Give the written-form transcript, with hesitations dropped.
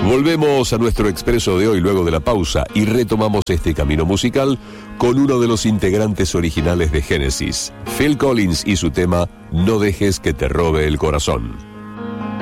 Volvemos a nuestro expreso de hoy luego de la pausa y retomamos este camino musical con uno de los integrantes originales de Genesis, Phil Collins, y su tema No dejes que te robe el corazón.